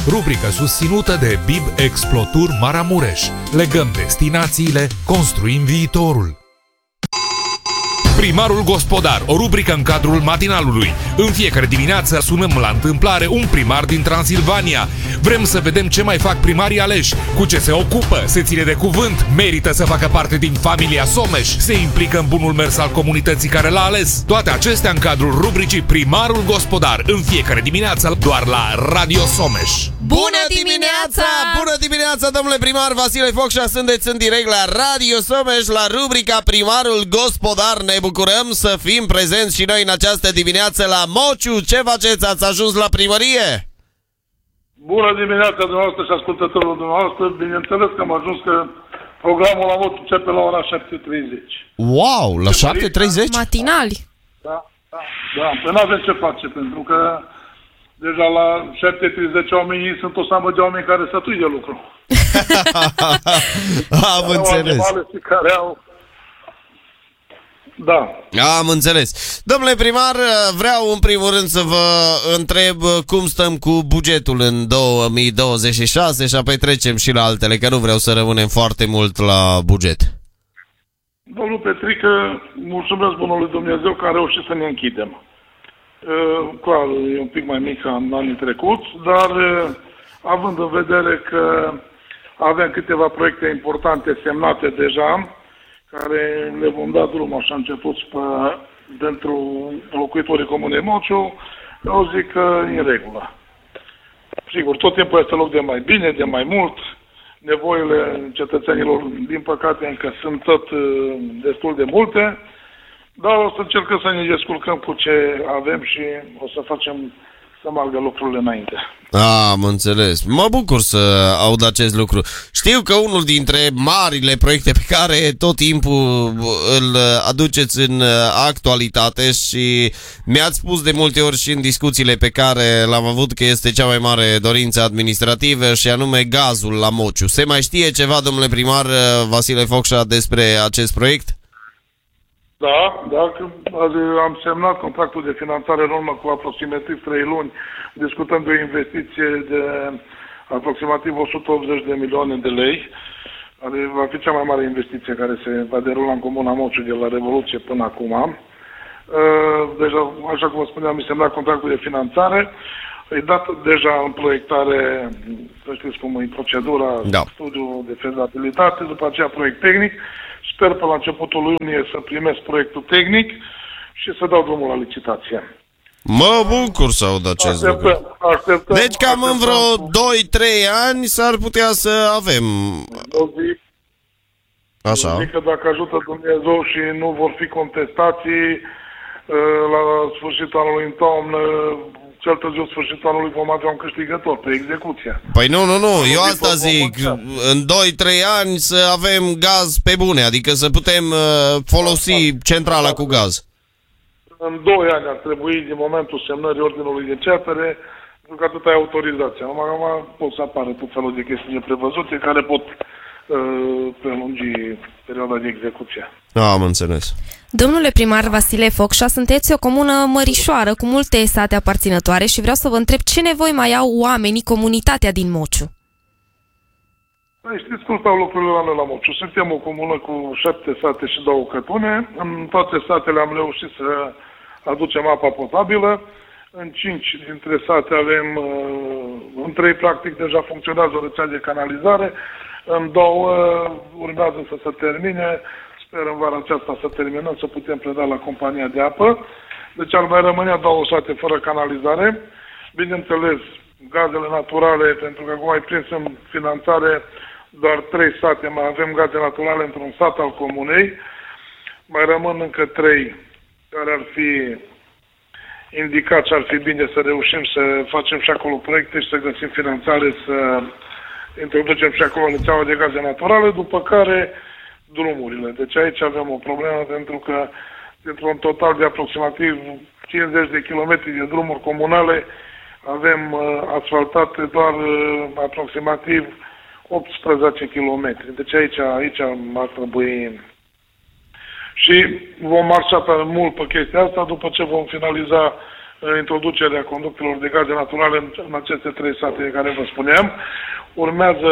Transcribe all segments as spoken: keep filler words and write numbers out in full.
rubrică susținută de B I B Explotur Maramureș. Legăm destinațiile, construim viitorul. Primarul Gospodar, o rubrică în cadrul matinalului. În fiecare dimineață sunăm la întâmplare un primar din Transilvania. Vrem să vedem ce mai fac primarii aleși, cu ce se ocupă, se ține de cuvânt, merită să facă parte din familia Someș, se implică în bunul mers al comunității care l-a ales. Toate acestea în cadrul rubricii Primarul Gospodar, în fiecare dimineață doar la Radio Someș. Bună dimineața! Bună dimineața, domnule primar Vasile Focșa, sunteți în direct la Radio Someș, la rubrica Primarul Gospodar. Ne bucurăm să fim prezenți și noi în această dimineață la Mociu. Ce faceți? Ați ajuns la primărie? Bună dimineața dumneavoastră și ascultătorilor dumneavoastră. Bineînțeles că am ajuns că programul la vot începe la ora șapte treizeci. Wow, la șapte treizeci? Matinali. Da, da, da. Păi n-avem ce face, pentru că deja la șapte treizeci oamenii sunt o seamă de oameni care sătui de lucru. Am înțeles. Care au... Da. Am înțeles. Domnule primar, vreau în primul rând să vă întreb cum stăm cu bugetul în două mii douăzeci și șase și apoi trecem și la altele, că nu vreau să rămânem foarte mult la buget. Domnul Petrică, mulțumesc bunului Dumnezeu că a reușit să ne închidem. Clar, e un pic mai mic ca în anii trecuți, dar având în vedere că avem câteva proiecte importante semnate deja, care le vom da drumul așa început pe, pentru locuitorii Comunei Mociu, eu zic că e în regulă. Sigur, tot timpul este loc de mai bine, de mai mult. Nevoile cetățenilor, din păcate, încă sunt tot destul de multe, dar o să încercăm să ne descurcăm cu ce avem și o să facem să meargă lucrurile înainte. Am înțeles. Mă bucur să aud acest lucru. Știu că unul dintre marile proiecte pe care tot timpul îl aduceți în actualitate și mi-ați spus de multe ori și în discuțiile pe care l-am avut că este cea mai mare dorință administrativă și anume gazul la Mociu. Se mai știe ceva, domnule primar Vasile Focșa, despre acest proiect? Da, da, am semnat contractul de finanțare în urmă cu aproximativ trei luni, discutând de o investiție de aproximativ o sută optzeci de milioane de lei, care va fi cea mai mare investiție care se va derula în Comuna Mociu de la Revoluție până acum. Deja, așa cum vă spuneam, am semnat contractul de finanțare, e dat deja în proiectare, să știți cum e procedura, da. Studiul de fezabilitate, după aceea proiect tehnic. Sper pe la începutul iunie să primesc proiectul tehnic și să dau drumul la licitație. Mă bucur să aud acest așteptăm, lucru. Așteptăm, deci cam așteptăm. în vreo doi trei ani s-ar putea să avem... Eu zic, Așa. Eu zic că dacă ajută Dumnezeu și nu vor fi contestații, la sfârșitul anului în toamnă, cel târziu sfârșitul anului vom avea un câștigător pe execuție. Păi nu, nu, nu, eu asta zic, în doi trei ani să avem gaz pe bune, adică să putem folosi centrala cu gaz. În doi ani ar trebui, din momentul semnării ordinului de cerere, pentru că atât ai autorizația. Numai pot să apară tot felul de chestii prevăzute care pot uh, prelungi perioada de execuție. Am înțeles. Domnule primar Vasile Focșa, sunteți o comună mărișoară cu multe sate aparținătoare și vreau să vă întreb ce nevoi mai au oamenii, comunitatea din Mociu? Păi știți cum stau lucrurile la noi la Mociu. Suntem o comună cu șapte sate și două cătune. În toate satele am reușit să aducem apa potabilă. În cinci dintre sate avem, în trei practic deja funcționează o rețea de canalizare. În două urmează să se termine. Sper în vara aceasta să terminăm, să putem preda la compania de apă. Deci ar mai rămânea două sate fără canalizare. Bineînțeles, gazele naturale, pentru că acum ai prins în finanțare doar trei sate, mai avem gaze naturale într-un sat al comunei. Mai rămân încă trei care ar fi indicat și ar fi bine să reușim să facem și acolo proiecte și să găsim finanțare, să introducem și acolo rețeaua de gaze naturale, după care drumurile. Deci aici avem o problemă pentru că dintr-un total de aproximativ cincizeci de kilometri de drumuri comunale avem uh, asfaltate doar uh, aproximativ optsprezece kilometri. Deci aici, aici ar trebui și vom marșa pe mult pe chestia asta după ce vom finaliza introducerea conductelor de gaze naturale în aceste trei sate care vă spuneam. Urmează,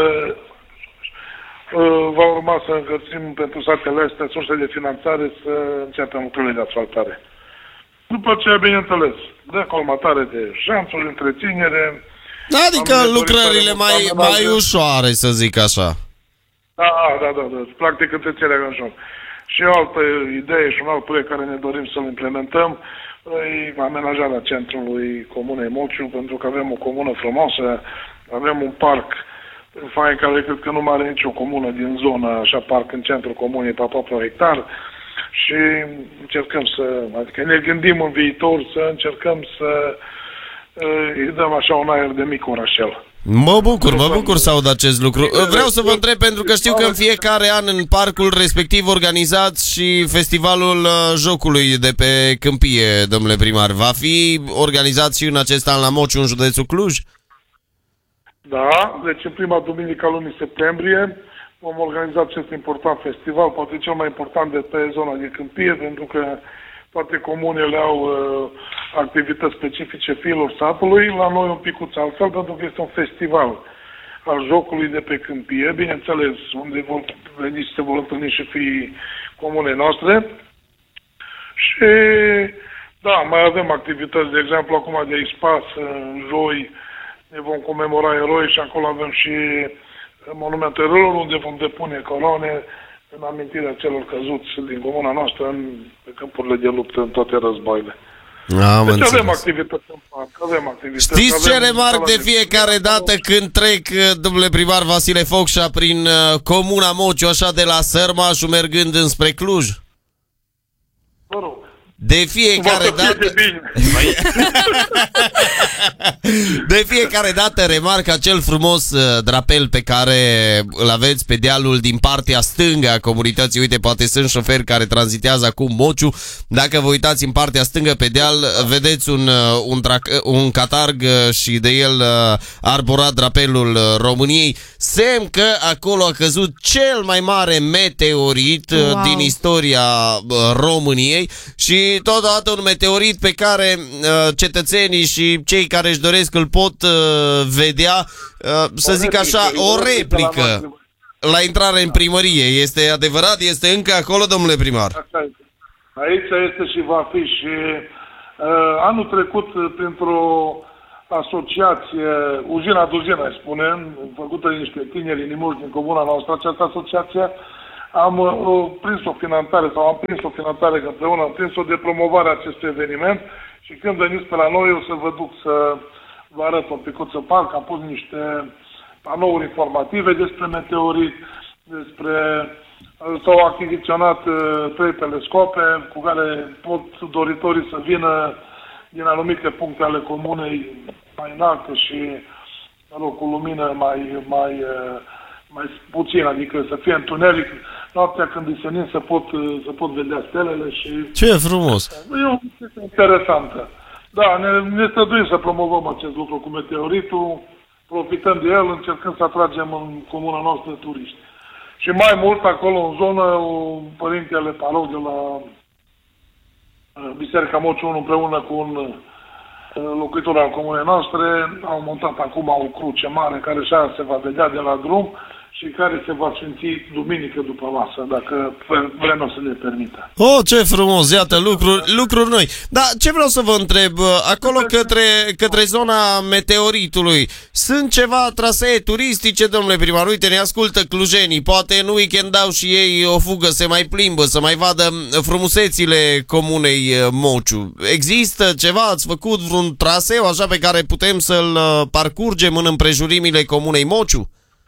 va urma să încălțim pentru satele astea surse de finanțare să începem lucrurile de asfaltare. După aceea, bineînțeles, de colmatare de șanțuri, întreținere. Adică lucrările mai, mai ușoare, să zic așa. Da, da, da, da. Practic întreținerea în joc. Și o altă idee și un alt proiect care ne dorim să-l implementăm e amenajarea centrului Comunei Mociu, pentru că avem o comună frumoasă, avem un parc fain care cred că nu mai are nicio comună din zonă, așa parc în centrul comunei pe aproape hectar, și încercăm să, adică ne gândim în viitor să încercăm să îi dăm așa un aer de mic orașel. Mă bucur, mă bucur să aud acest lucru. Vreau să vă întreb, pentru că știu că în fiecare an în parcul respectiv organizați și festivalul jocului de pe Câmpie, domnule primar. Va fi organizat și în acest an la Mociu, în județul Cluj? Da, deci în prima duminică a lunii septembrie vom organiza acest important festival, poate cel mai important de pe zona de Câmpie, pentru că toate comunele au uh, activități specifice fiilor satului, la noi un picuț altfel, pentru că este un festival al jocului de pe Câmpie, bineînțeles, unde vor veni, se vor întâlni și fiii comunei noastre. Și, da, mai avem activități, de exemplu, acum de Ispas, joi, ne vom comemora eroi și acolo avem și monumentul eroilor, unde vom depune coroane în amintirea celor căzuți din comuna noastră în pe câmpurile de luptă în toate războaiele. Am deci înțeles. avem activități în parc, avem activități. Știți ce avem remarc de fiecare dată când trec, domnule primar Vasile Focșa, prin comuna Mociu, așa de la Sărmașu, mergând înspre Cluj? Vă rog. De fiecare dată... De, bine. De fiecare dată remarc acel frumos uh, drapel pe care îl aveți pe dealul din partea stângă a comunității. Uite, poate sunt șoferi care tranzitează acum Mociu. Dacă vă uitați în partea stângă pe deal, vedeți un, uh, un, trac- un catarg uh, și de el uh, arborat drapelul uh, României. Semn că acolo a căzut cel mai mare meteorit uh, wow. din istoria uh, României și totodată un meteorit pe care uh, cetățenii și cei care își doresc îl pot uh, vedea, uh, să O zic replică, așa, o replică la intrare în primărie. Este adevărat? Este încă acolo, domnule primar? Așa este. Aici este și va fi și uh, anul trecut printr-o asociație, Ujina Duzina, îi spunem, făcută de niște tineri inimuși din comuna noastră, această asociație, am uh, prins o finanțare, sau am prins o finanțare că împreună am prins-o de promovare a acestui eveniment și când veniți pe la noi o să vă duc să vă arăt un picuț în parc, am pus niște panouri informative despre meteorit, despre... s-au achiziționat uh, trei telescope cu care pot doritorii să vină din anumite puncte ale comunei mai înalte și, mă rog, cu lumină mai, mai, uh, mai puțin, adică să fie întuneric. Noaptea când îi senin să pot, să pot vedea stelele și... Ce frumos! E o chestie interesantă. Da, ne, ne străduim să promovăm acest lucru cu meteoritul, profităm de el, încercăm să atragem în comuna noastră turiști. Și mai mult, acolo în zonă, părintele parou de la Biserica Mociu unu împreună cu un locuitor al comunei noastre au montat acum o cruce mare care așa se va vedea de la drum și care se va sfinți duminică după masă, dacă vremea să ne permită. Oh, ce frumos! Iată, lucruri, lucruri noi. Dar ce vreau să vă întreb, acolo către, către zona meteoritului, sunt ceva trasee turistice, domnule primar? Uite, ne ascultă clujenii, poate în weekend dau și ei o fugă, se mai plimbă, să mai vadă frumusețile comunei Mociu. Există ceva? Ați făcut vreun traseu așa pe care putem să-l parcurgem în împrejurimile comunei Mociu?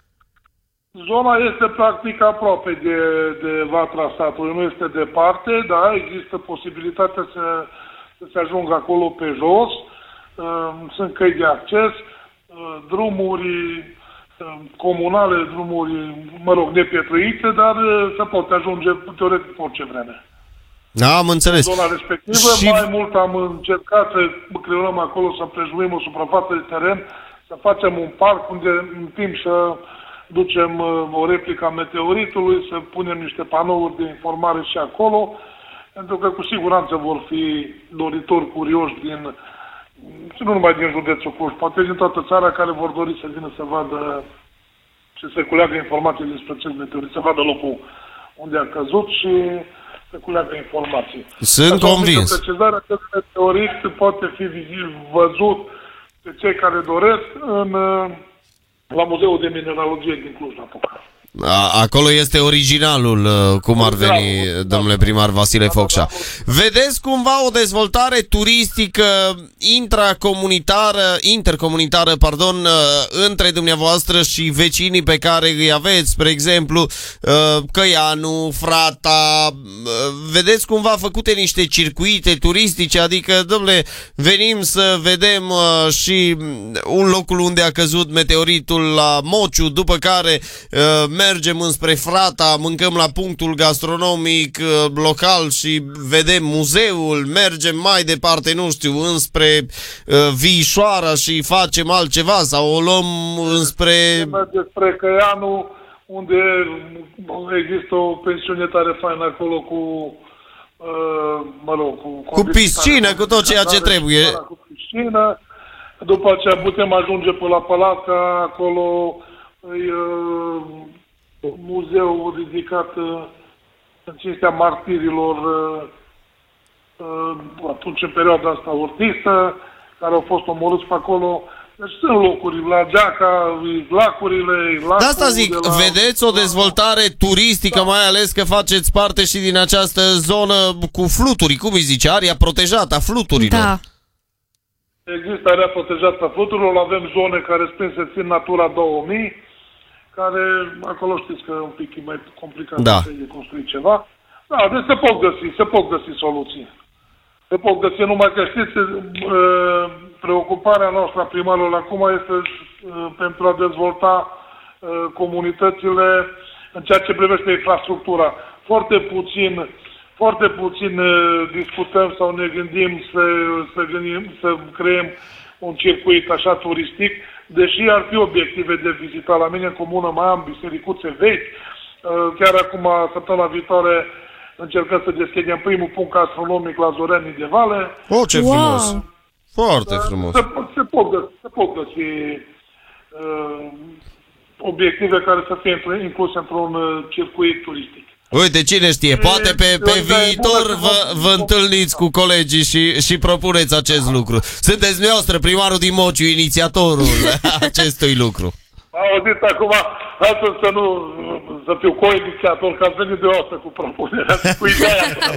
Zona este practic aproape de, de vatra satului, nu este departe, dar există posibilitatea să, să se ajungă acolo pe jos, sunt căi de acces, drumuri comunale, drumuri, mă rog, nepietruite, dar se poate ajunge teoretic pe orice vreme. Am înțeles. În zona respectivă, și... mai mult am încercat să creăm acolo, să împrejurim o suprafață de teren, să facem un parc unde în timp să ducem o replică a meteoritului, să punem niște panouri de informare și acolo, pentru că cu siguranță vor fi doritori curioși din și nu numai din județul Cluj, poate din toată țara, care vor dori să vină să vadă și să culeagă informații despre acest meteorit, să vadă locul unde a căzut și să culeagă informații. Sunt Așa, convins. Precizarea că meteorit poate fi vizit, văzut de cei care doresc în, la Muzeul de Mineralogie din Cluj-Napoca. A, acolo este originalul, cum ar veni, domnule primar Vasile Focșa. Vedeți cumva o dezvoltare turistică intracomunitară, intercomunitară, pardon, între dumneavoastră și vecinii pe care îi aveți, spre exemplu, Căianu, Frata? Vedeți cumva făcute niște circuite turistice, adică, domnule, venim să vedem și un locul unde a căzut meteoritul la Mociu, după care mergem înspre Frata, mâncăm la punctul gastronomic local și vedem muzeul, mergem mai departe, nu știu, înspre uh, Viișoara și facem altceva sau o luăm înspre... Merge spre Căianu, unde există o pensiune tare faină acolo cu uh, mă rog, cu, cu piscină, cu tot ceea ce trebuie. Cu piscină. După aceea putem ajunge pe la Palatca, acolo e uh, muzeu ridicat uh, în cinstea martirilor uh, uh, atunci în perioada asta ortistă, care au fost omorâți pe acolo. Deci sunt locuri, la Geaca, lacurile, lacul De asta zic, de la... vedeți o dezvoltare turistică, da. Mai ales că faceți parte și din această zonă cu fluturi, cum îi zice, aria protejată a fluturilor. Da. Există area protejată a fluturilor, avem zone care spun să țin Natura două mii, care, acolo știți că un pic e mai complicat da. să construi ceva. Da, deci se pot găsi, se pot găsi soluții. Se pot găsi, numai că știți, preocuparea noastră a primarului acum este pentru a dezvolta comunitățile în ceea ce privește infrastructura. Foarte puțin, foarte puțin discutăm sau ne gândim să, să, gândim, să creăm un circuit așa turistic, deși ar fi obiective de vizitat. La mine în comună mai am bisericuțe vechi. Chiar acum, săptămâna viitoare, încercăm să deschidem primul punct astronomic la Zoranii de Vale. O, ce Wow. frumos! Foarte frumos! Se, se pot găsi, se pot găsi uh, obiective care să fie incluse într-un uh, circuit turistic. Uite, cine știe, poate pe, pe viitor vă, vă întâlniți cu colegii și, și propuneți acest lucru. Sunteți noastră, primarul din Mociu, inițiatorul acestui lucru. Auziți acum, astăzi să nu, să fiu co-inițiator, că ați venit de o cu propunerea, cu ideea.